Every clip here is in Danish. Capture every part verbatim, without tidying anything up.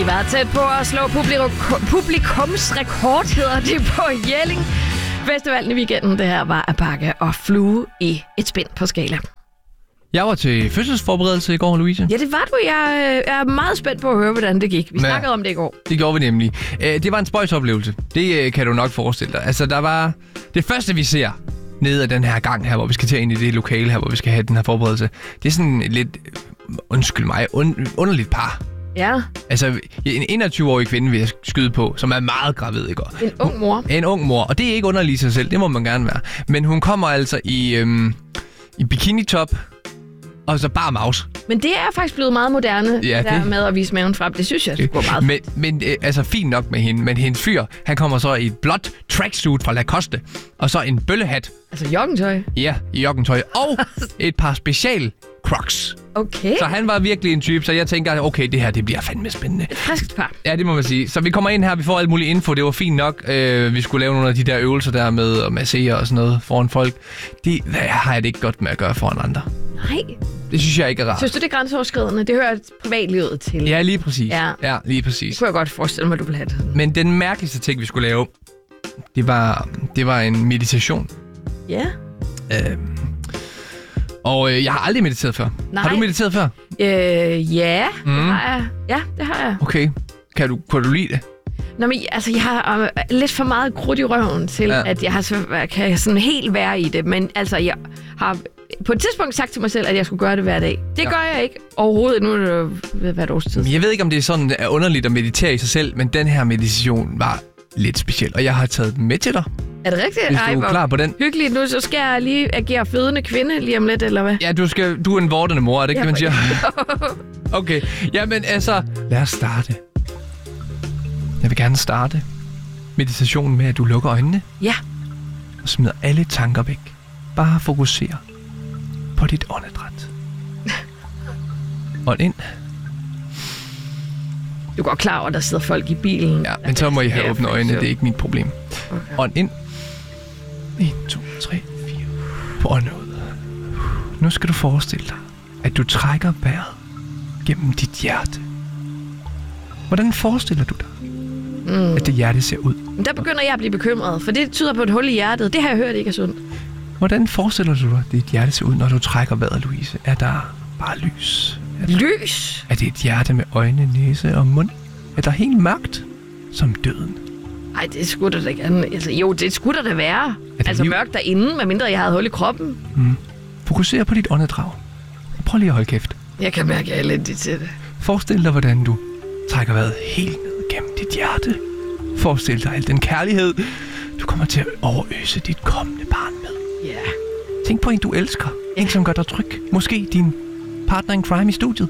lige været tæt på at slå publikum, publikumsrekord, hedder det på Jelling. Festivalen i weekenden, det her var at pakke og flue i et spind på skala. Jeg var til fødselsforberedelse i går, Louise. Ja, det var du. Jeg er meget spændt på at høre, hvordan det gik. Vi ja, snakkede om det i går. Det gjorde vi nemlig. Det var en spøjsoplevelse. Det kan du nok forestille dig. Altså, der var det første, vi ser nede af den her gang her, hvor vi skal til ind i det lokale her, hvor vi skal have den her forberedelse. Det er sådan lidt, undskyld mig, un- underligt par. Ja. Altså, en enogtyve-årig kvinde vil jeg skyde på, som er meget gravid, ikke? En ung mor. En ung mor, og det er ikke underligt i sig selv, det må man gerne være. Men hun kommer altså i, øhm, i bikini-top, og så bare mouse. Men det er faktisk blevet meget moderne, ja, der det... med at vise maven frem. Det synes jeg, det går meget Men, men øh, altså, fint nok med hende. Men hendes fyr, han kommer så i et blåt tracksuit fra Lacoste, og så en bøllehat. Altså joggentøj? Ja, i joggentøj. Og et par special Crocs. Okay. Så han var virkelig en type, så jeg tænker, okay, det her, det bliver fandme spændende. Et friskt par. Ja, det må man sige. Så vi kommer ind her, vi får alt muligt info, det var fint nok. Øh, vi skulle lave nogle af de der øvelser der med at massere og sådan noget foran folk. Det har jeg det ikke godt med at gøre foran andre. Nej. Det synes jeg ikke er rart. Synes du, det er grænseoverskridende? Det hører privatlivet til. Ja, lige præcis. Ja, ja lige præcis. Det kunne jeg godt forestille mig, du ville have det. Men den mærkeligste ting, vi skulle lave, det var, det var en meditation. Ja. Øh, og øh, jeg har aldrig mediteret før. Nej. Har du mediteret før? Øh, ja, mm. det har jeg. Ja, det har jeg. Okay. Kan du, kan du lide det? Nå, men altså, jeg har øh, lidt for meget krudt i røven til, ja. at jeg har så, kan sådan helt være i det. Men altså, jeg har på et tidspunkt sagt til mig selv, at jeg skulle gøre det hver dag. Det ja. gør jeg ikke overhovedet. Nu er det ved hvert års tid. Jeg ved ikke, om det er sådan er underligt at meditere i sig selv, men den her meditation var lidt speciel, og jeg har taget den med til dig. Er det rigtigt? Hvis du er klar på den. Hyggeligt. Nu så skal jeg lige agere fødende kvinde lige om lidt, eller hvad? Ja, du, skal, du er en vortende mor, er det ikke det, man siger? Okay, jamen altså, lad os starte. Jeg vil gerne starte meditationen med, at du lukker øjnene. Ja. Og smider alle tanker væk. Bare fokuser på dit åndedræt. Ånd ind. Du er godt klar over, at der sidder folk i bilen. Ja, men så må I have åbne øjnene. Det er ikke mit problem. Okay. Ånd ind. en, to, tre, fire. På ånd ud. Nu skal du forestille dig, at du trækker vejret gennem dit hjerte. Hvordan forestiller du dig, mm. at det hjerte ser ud? Der begynder jeg at blive bekymret, for det tyder på et hul i hjertet. Det har jeg hørt ikke er sundt. Hvordan forestiller du dig, at dit hjerte ser ud, når du trækker vejret, Louise? Er der bare lys? Er der, lys? Er det et hjerte med øjne, næse og mund? Er der helt mørkt som døden? Nej, det skulle der da gerne. Altså, jo, det skulle der da være. Altså liv? Mørkt derinde, medmindre jeg havde hul i kroppen. Mm. Fokuser på dit åndedrag. Prøv lige at holde kæft. Jeg kan mærke, at jeg er elendig til det. Forestil dig, hvordan du trækker vejret helt ned gennem dit hjerte. Forestil dig al den kærlighed, du kommer til at overøse dit kommende barn med. Ja. Yeah. Tænk på en, du elsker. En, som gør dig tryg. Måske din partner in crime i studiet.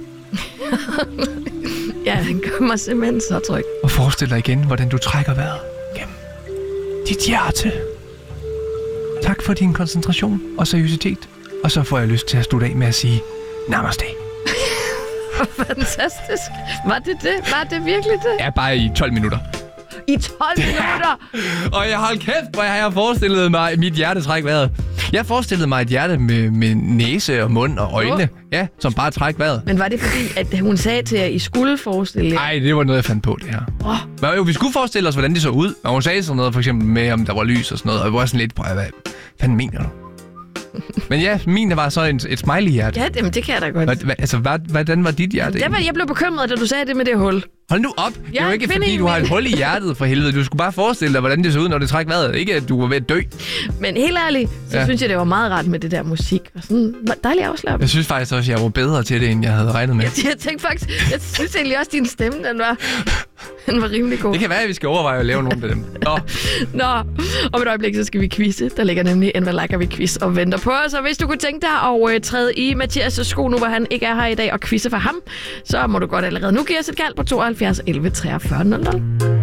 Ja, han gør mig simpelthen så tryg. Og forestil dig igen, hvordan du trækker vejret gennem dit hjerte. Tak for din koncentration og seriøsitet. Og så får jeg lyst til at slutte af med at sige namaste. Fantastisk. Var det det? Var det virkelig det? Ja, bare i tolv minutter. I tolv minutter? Og jeg holdt kæft, hvor jeg har forestillet mig mit hjerte trække vejret. Jeg forestillede mig et hjerte med, med næse og mund og øjne. Oh. Ja, som bare træk vejret. Men var det fordi, at hun sagde til jer, at I skulle forestille jer? Nej, det var noget, jeg fandt på, det her. Oh. Men jo, vi skulle forestille os, hvordan det så ud. Og hun sagde sådan noget, for eksempel med, om der var lys og sådan noget. Og jeg var sådan lidt på, hvad fanden mener du? Men ja, min var så et, et smiley-hjerte. Ja, jamen, det kan jeg da godt. Hva, altså, hvad, hvordan var dit hjerte? Det var, jeg blev bekymret, da du sagde det med det hul. Hold nu op. Det er jo ikke, fordi du har et hul i hjertet, for helvede. Du skulle bare forestille dig, hvordan det så ud, når det trækker vejret. Ikke, at du var ved at dø. Men helt ærligt, så ja. synes jeg, det var meget rart med det der musik. Og sådan dejligt afslappet. Jeg synes faktisk også, at jeg var bedre til det, end jeg havde regnet med. Jeg, jeg tænkte faktisk, jeg synes egentlig også, at din stemme, den var, den var rimelig god. Det kan være, at vi skal overveje at lave nogle af dem. Nå. Nå, om et øjeblik, så skal vi quizze. Der ligger nemlig en Hvad Liker Vi quiz og venter på os. Og hvis du kunne tænke dig at uh, træde i Mathias' sko nu, hvor han ikke er her i dag, og quizze for ham, så må du godt allerede nu give os et kald på tooghalvfjerds elleve treogfyrre nul nul.